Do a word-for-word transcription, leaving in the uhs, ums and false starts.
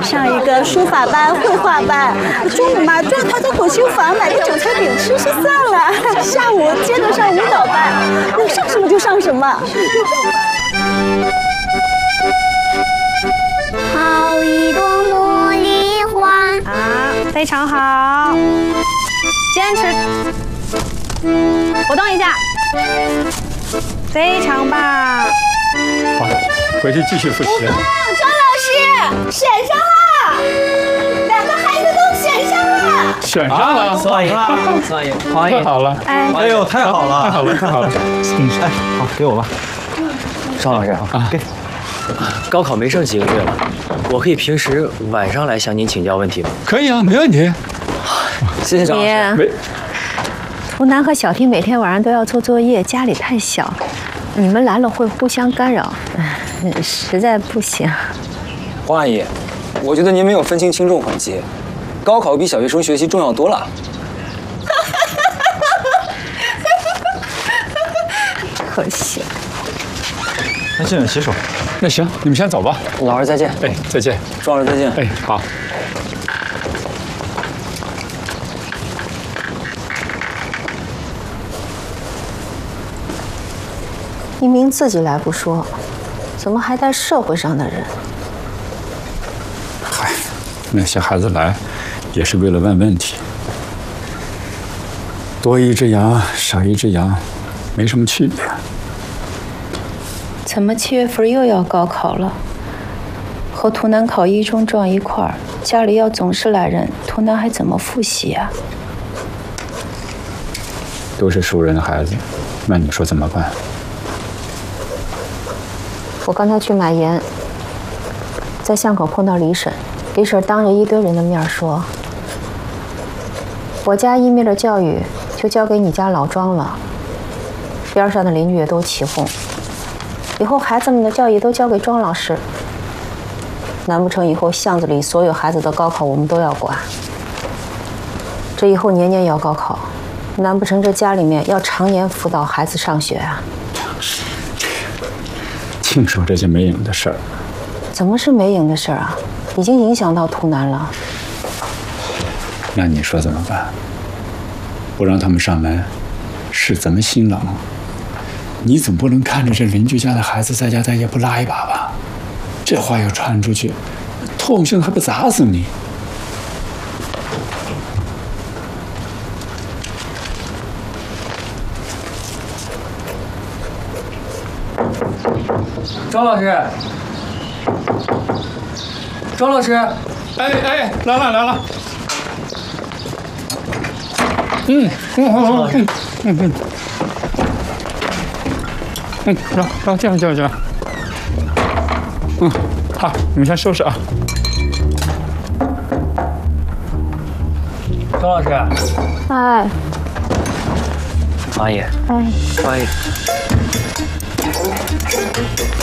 上一个书法班、绘画班。中午嘛，就让他在火星坊买个韭菜饼吃吃算了。下午接着上舞蹈班，能上什么就上什么。 好一朵茉莉花啊，非常好，坚持，活动一下，非常棒。 好，回去继续复习。 张老师选上了，两个孩子都选上了。 选上了， 宋阿姨，宋阿姨，黄阿姨， 太好了！ 哎， 哎呦，太好了， 太好了，太好了！嗯， 哎，好，给我吧。邵老师啊，给。 高考没剩几个月了，我可以平时晚上来向您请教问题吗？ 可以啊，没问题。 谢谢张老师。 没， 图南和小婷每天晚上都要做作业，家里太小，你们来了会互相干扰，实在不行。 黄阿姨，我觉得您没有分清轻重缓急，高考比小学生学习重要多了。 可惜。 那进来洗手。 那行，你们先走吧。 老师再见。 哎，再见。 庄老师再见。 哎，好。 明明自己来不说，怎么还带社会上的人？ 嗨，那些孩子来，也是为了问问题。多一只羊，少一只羊，没什么区别。 怎么七月份又要高考了？和图南考一中撞一块儿，家里要总是来人，图南还怎么复习啊？ 都是熟人的孩子，那你说怎么办？ 我刚才去买盐，在巷口碰到李婶，李婶当着一堆人的面说：“我家一面的教育就交给你家老庄了，边上的邻居也都起哄。”以后孩子们的教育都交给庄老师，难不成以后巷子里所有孩子的高考我们都要管？这以后年年要高考，难不成这家里面要常年辅导孩子上学啊？ 净说这些没影的事儿。 怎么是没影的事儿啊？已经影响到图南了。 那你说怎么办？不让他们上门，是咱们新郎。你总不能看着这邻居家的孩子在家待业不拉一把吧？这话要传出去，痛性还不砸死你？ 庄老师，庄老师， 哎哎，来了来了。嗯嗯嗯嗯嗯嗯。嗯，来来，进来进来进来。嗯，好，你们先收拾啊。 庄老师， 哎， 王阿姨， 哎， 王阿姨。